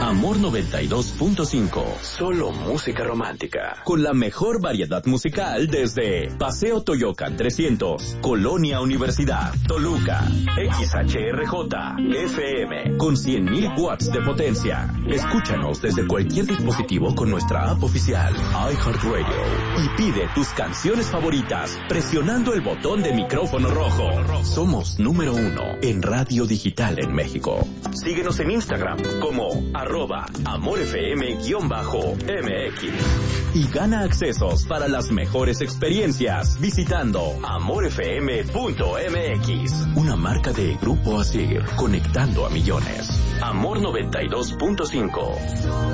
Amor 92.5. Solo música romántica. Con la mejor variedad musical desde Paseo Toyocan 300, Colonia Universidad, Toluca. XHRJ FM con 100,000 watts de potencia. Escúchanos desde cualquier dispositivo con nuestra app oficial iHeartRadio y pide tus canciones favoritas presionando el botón de micrófono rojo. Somos número 1 en radio digital en México. Síguenos en Instagram como @AmorFM_MX y gana accesos para las mejores experiencias visitando AmorFM.mx, una marca de Grupo Asir, conectando a millones. Amor 92.5.